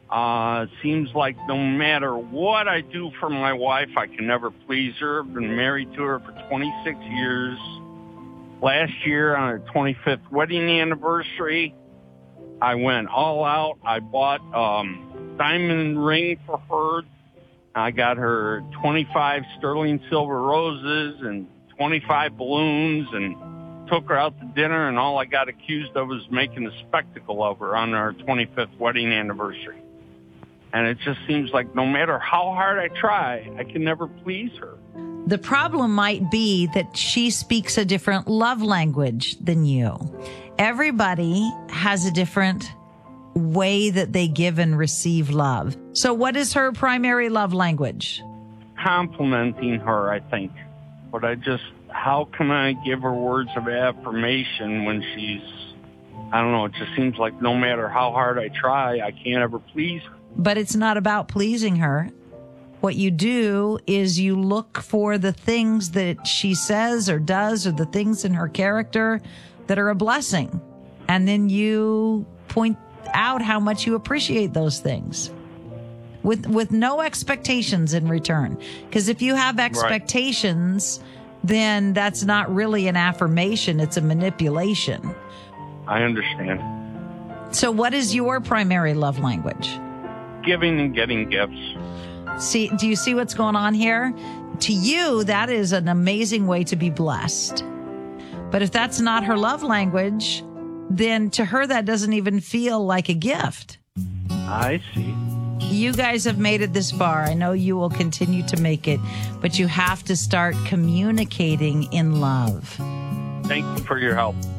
Seems like no matter what I do for my wife, I can never please her. I've been married to her for 26 years. Last year, on her 25th wedding anniversary, I went all out. I bought diamond ring for her. I got her 25 sterling silver roses and 25 balloons and took her out to dinner, and all I got accused of was making a spectacle of her on our 25th wedding anniversary. And it just seems like no matter how hard I try, I can never please her. The problem might be that she speaks a different love language than you. Everybody has a different way that they give and receive love. So what is her primary love language? Complimenting her, I think. But how can I give her words of affirmation when I don't know, it just seems like no matter how hard I try, I can't ever please her. But it's not about pleasing her. What you do is you look for the things that she says or does or the things in her character that are a blessing. And then you point out how much you appreciate those things with no expectations in return. Because if you have expectations, then that's not really an affirmation. It's a manipulation. I understand. So what is your primary love language? Giving and getting gifts. See, do you see what's going on here? To you, that is an amazing way to be blessed. But if that's not her love language, then to her, that doesn't even feel like a gift. I see. You guys have made it this far. I know you will continue to make it, but you have to start communicating in love. Thank you for your help.